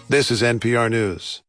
This is NPR News.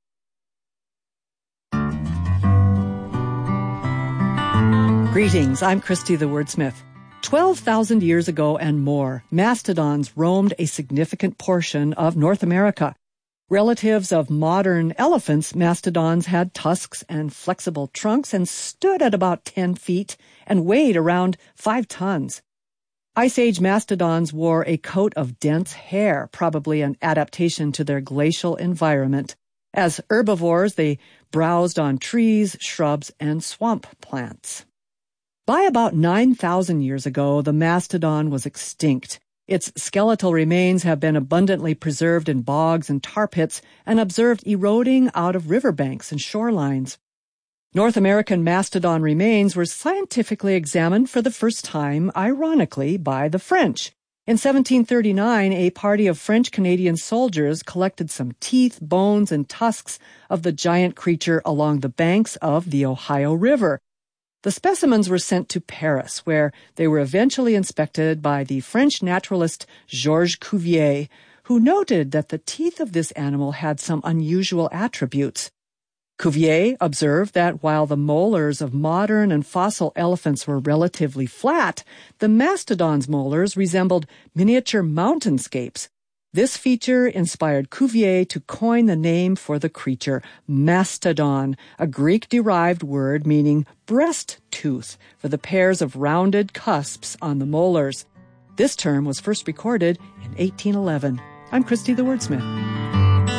Greetings, I'm Christy the Wordsmith. 12,000 years ago and more, mastodons roamed a significant portion of North America. Relatives of modern elephants, mastodons had tusks and flexible trunks and stood at about 10 feet and weighed around 5 tons. Ice Age mastodons wore a coat of dense hair, probably an adaptation to their glacial environment. As herbivores, they browsed on trees, shrubs, and swamp plants. By about 9,000 years ago, the mastodon was extinct. Its skeletal remains have been abundantly preserved in bogs and tar pits and observed eroding out of riverbanks and shorelines. North American mastodon remains were scientifically examined for the first time, ironically, by the French. In 1739, a party of French-Canadian soldiers collected some teeth, bones, and tusks of the giant creature along the banks of the Ohio River. The specimens were sent to Paris, where they were eventually inspected by the French naturalist Georges Cuvier, who noted that the teeth of this animal had some unusual attributes. Cuvier observed that while the molars of modern and fossil elephants were relatively flat, the mastodon's molars resembled miniature mountainscapes. This feature inspired Cuvier to coin the name for the creature, mastodon, a Greek-derived word meaning breast tooth for the pairs of rounded cusps on the molars. This term was first recorded in 1811. I'm Christy the Wordsmith.